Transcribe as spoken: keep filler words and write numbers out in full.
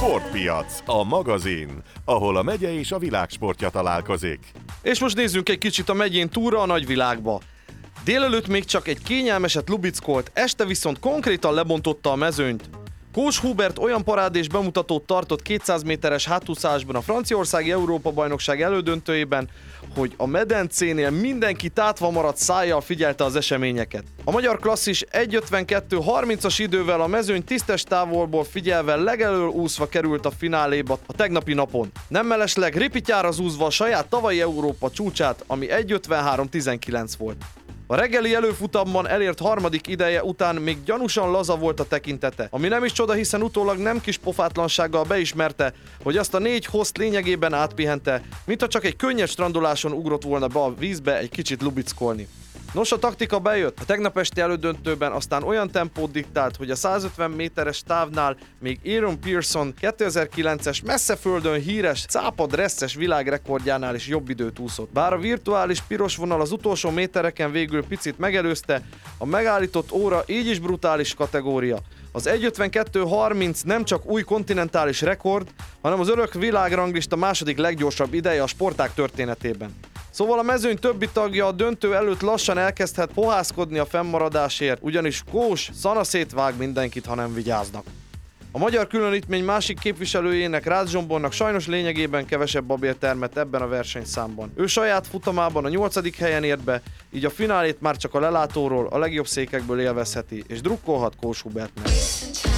Sportpiac, a magazin, ahol a megye és a világ sportja találkozik. És most nézzünk egy kicsit a megyén túlra a nagyvilágba. Délelőtt még csak egy kényelmeset lubickolt, este viszont konkrétan lebontotta a mezőnyt. Kós Hubert olyan parádés bemutatót tartott kétszáz méteres hátúszásban a franciaországi Európa-bajnokság elődöntőjében, hogy a medencénél mindenki tátva maradt szájjal figyelte az eseményeket. A magyar klasszis egy ötvenkettő harmincas idővel a mezőny tisztes távolból figyelve legelől úszva került a fináléba a tegnapi napon. Nem mellesleg ripityára zúzva a saját tavalyi Európa csúcsát, ami egy ötvenhárom tizenkilenc volt. A reggeli előfutamban elért harmadik ideje után még gyanúsan laza volt a tekintete, ami nem is csoda, hiszen utólag nem kis pofátlansággal beismerte, hogy azt a négy hozt lényegében átpihente, mintha csak egy könnyed strandoláson ugrott volna be a vízbe egy kicsit lubickolni. Nos, a taktika bejött. A tegnap esti elődöntőben aztán olyan tempót diktált, hogy a százötven méteres távnál még Aaron Pearson kétezer-kilences messze földön híres cápa dresszes világrekordjánál is jobb időt úszott. Bár a virtuális piros vonal az utolsó métereken végül picit megelőzte, a megállított óra így is brutális kategória. Az egy ötvenkettő harminc nem csak új kontinentális rekord, hanem az örök világranglista második leggyorsabb ideje a sportág történetében. Szóval a mezőny többi tagja a döntő előtt lassan elkezdhet fohászkodni a fennmaradásért, ugyanis Kós szanaszét vág mindenkit, ha nem vigyáznak. A magyar különítmény másik képviselőjének, Rácz Zsombornak sajnos lényegében kevesebb babér termett ebben a versenyszámban. Ő saját futamában a nyolcadik helyen ért be, így a finálét már csak a lelátóról, a legjobb székekből élvezheti, és drukkolhat Kós Hubertnek.